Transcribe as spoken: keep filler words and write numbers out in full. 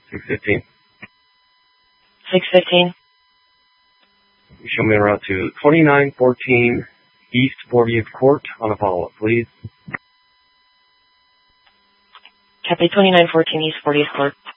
six fifteen. six fifteen. Show me a route to twenty-nine fourteen East fortieth Court on a follow-up, please. Copy twenty-nine fourteen East fortieth Court.